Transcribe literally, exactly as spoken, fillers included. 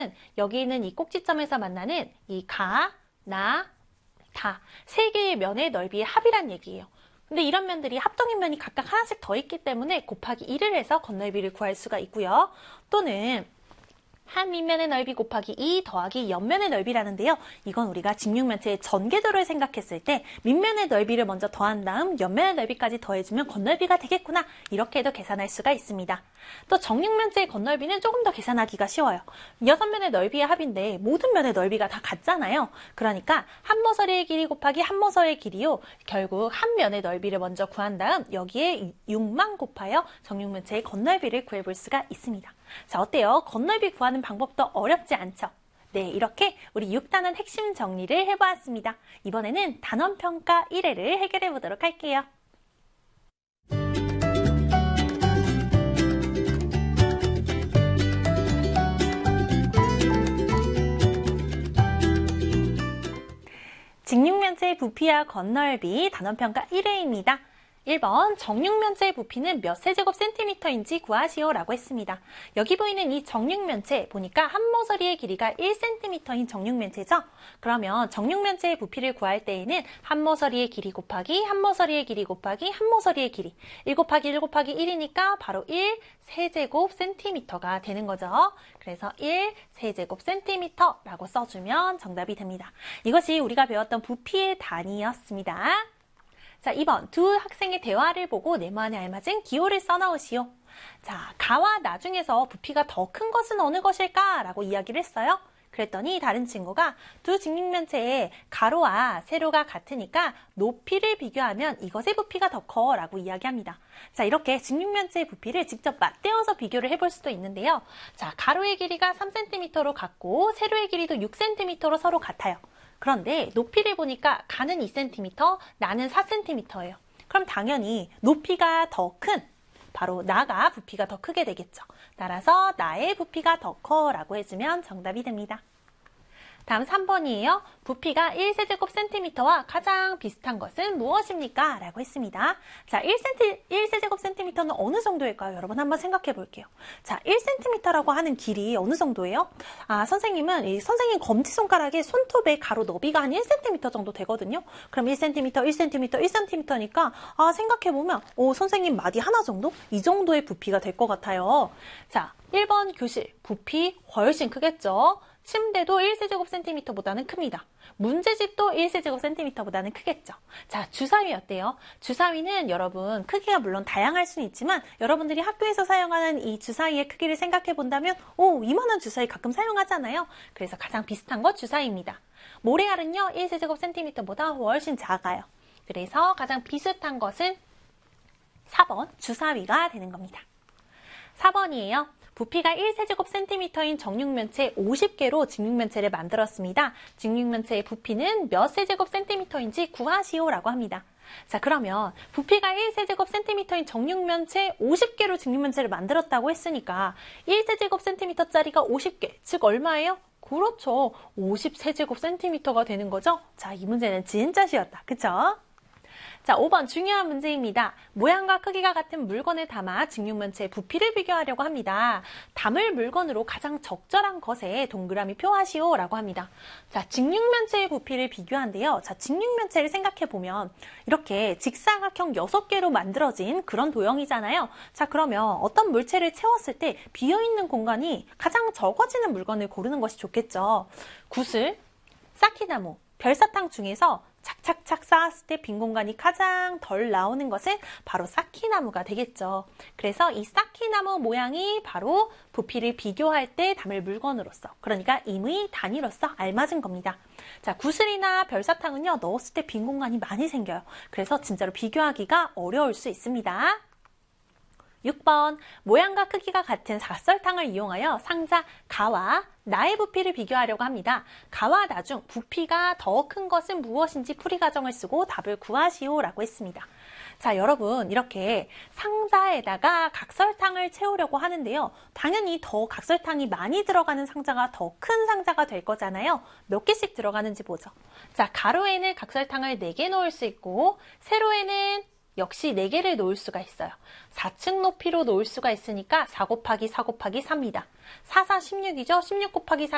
여기 있는 이 꼭지점에서 만나는 이 가, 나, 다 세 개의 면의 넓이의 합이란 얘기예요. 근데 이런 면들이 합동인 면이 각각 하나씩 더 있기 때문에 곱하기 일을 해서 건널비를 구할 수가 있고요. 또는 한 밑면의 넓이 곱하기 이 더하기 옆면의 넓이라는데요. 이건 우리가 직육면체의 전개도를 생각했을 때 밑면의 넓이를 먼저 더한 다음 옆면의 넓이까지 더해주면 건널비가 되겠구나. 이렇게 해도 계산할 수가 있습니다. 또 정육면체의 건널비는 조금 더 계산하기가 쉬워요. 여섯 면의 넓이의 합인데 모든 면의 넓이가 다 같잖아요. 그러니까 한 모서리의 길이 곱하기 한 모서리의 길이요. 결국 한 면의 넓이를 먼저 구한 다음 여기에 육만 곱하여 정육면체의 건널비를 구해볼 수가 있습니다. 자, 어때요? 건널비 구하는 방법도 어렵지 않죠? 네, 이렇게 우리 육 단원 핵심 정리를 해보았습니다. 이번에는 단원평가 일 회를 해결해 보도록 할게요. 직육면체의 부피와 건널비 단원평가 일 회입니다. 일 번 정육면체의 부피는 몇 세제곱 센티미터인지 구하시오 라고 했습니다. 여기 보이는 이 정육면체 보니까 한 모서리의 길이가 일 센티미터인 정육면체죠. 그러면 정육면체의 부피를 구할 때에는 한 모서리의 길이 곱하기 한 모서리의 길이 곱하기 한 모서리의 길이 일 곱하기 일 곱하기 일이니까 바로 일 세제곱 센티미터가 되는 거죠. 그래서 일 세제곱 센티미터라고 써주면 정답이 됩니다. 이것이 우리가 배웠던 부피의 단위였습니다. 자, 이 번 두 학생의 대화를 보고 네모안에 알맞은 기호를 써넣으시오. 자, 가와 나 중에서 부피가 더 큰 것은 어느 것일까? 라고 이야기를 했어요. 그랬더니 다른 친구가 두 직육면체의 가로와 세로가 같으니까 높이를 비교하면 이것의 부피가 더 커 라고 이야기합니다. 자, 이렇게 직육면체의 부피를 직접 맞대어서 비교를 해볼 수도 있는데요. 자, 가로의 길이가 삼 센티미터로 같고 세로의 길이도 육 센티미터로 서로 같아요. 그런데 높이를 보니까 가는 이 센티미터, 나는 사 센티미터예요. 그럼 당연히 높이가 더 큰, 바로 나가 부피가 더 크게 되겠죠. 따라서 나의 부피가 더 커 라고 해주면 정답이 됩니다. 다음 삼 번이에요. 부피가 일 세제곱 센티미터와 가장 비슷한 것은 무엇입니까? 라고 했습니다. 자, 일 센티, 일 세제곱 센티미터는 어느 정도일까요? 여러분 한번 생각해 볼게요. 자, 일 센티미터라고 하는 길이 어느 정도예요? 아, 선생님은 이 선생님 검지손가락의 손톱의 가로 너비가 한 일 센티미터 정도 되거든요. 그럼 일 센티미터, 일 센티미터, 일 센티미터니까 아, 생각해 보면 오, 선생님 마디 하나 정도? 이 정도의 부피가 될 것 같아요. 자, 일 번 교실 부피 훨씬 크겠죠? 침대도 일 세제곱 센티미터보다는 큽니다. 문제집도 일 세제곱 센티미터보다는 크겠죠. 자, 주사위 어때요? 주사위는 여러분 크기가 물론 다양할 수는 있지만 여러분들이 학교에서 사용하는 이 주사위의 크기를 생각해 본다면 오, 이만한 주사위 가끔 사용하잖아요. 그래서 가장 비슷한 것 주사위입니다. 모래알은요, 일 세제곱 센티미터보다 훨씬 작아요. 그래서 가장 비슷한 것은 사 번 주사위가 되는 겁니다. 사 번이에요. 부피가 일 세제곱 센티미터인 정육면체 오십 개로 직육면체를 만들었습니다. 직육면체의 부피는 몇 세제곱 센티미터인지 구하시오 라고 합니다. 자, 그러면 부피가 일 세제곱 센티미터인 정육면체 오십 개로 직육면체를 만들었다고 했으니까 일 세제곱 센티미터짜리가 오십 개, 즉 얼마예요? 그렇죠. 오십 세제곱 센티미터가 되는 거죠? 자, 이 문제는 진짜 쉬웠다. 그쵸? 자, 오 번 중요한 문제입니다. 모양과 크기가 같은 물건을 담아 직육면체의 부피를 비교하려고 합니다. 담을 물건으로 가장 적절한 것에 동그라미 표하시오 라고 합니다. 자, 직육면체의 부피를 비교한데요. 자, 직육면체를 생각해보면 이렇게 직사각형 여섯 개로 만들어진 그런 도형이잖아요. 자, 그러면 어떤 물체를 채웠을 때 비어있는 공간이 가장 적어지는 물건을 고르는 것이 좋겠죠. 구슬, 쌓기나무, 별사탕 중에서 착착착 쌓았을 때 빈 공간이 가장 덜 나오는 것은 바로 쌓기나무가 되겠죠. 그래서 이 쌓기나무 모양이 바로 부피를 비교할 때 담을 물건으로서, 그러니까 임의 단위로서 알맞은 겁니다. 자, 구슬이나 별사탕은요, 넣었을 때 빈 공간이 많이 생겨요. 그래서 진짜로 비교하기가 어려울 수 있습니다. 육 번 모양과 크기가 같은 삭설탕을 이용하여 상자 가와 나의 부피를 비교하려고 합니다. 가와 나 중 부피가 더 큰 것은 무엇인지 풀이 과정을 쓰고 답을 구하시오 라고 했습니다. 자, 여러분 이렇게 상자에다가 각설탕을 채우려고 하는데요. 당연히 더 각설탕이 많이 들어가는 상자가 더 큰 상자가 될 거잖아요. 몇 개씩 들어가는지 보죠. 자, 가로에는 각설탕을 네 개 넣을 수 있고 세로에는 역시 네 개를 놓을 수가 있어요. 사 층 높이로 놓을 수가 있으니까 사 곱하기 사 곱하기 사입니다. 사, 사, 십육이죠. 십육 곱하기 사